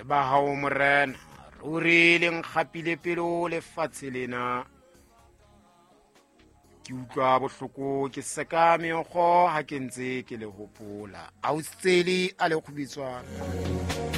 ba hao morena ruri le nkgapile pelo lefatshe lena. Ke utlwa bohloko ke seka meokgo ha ke ntse ke le hopola. Ausi Tseli a le Kgobetswana.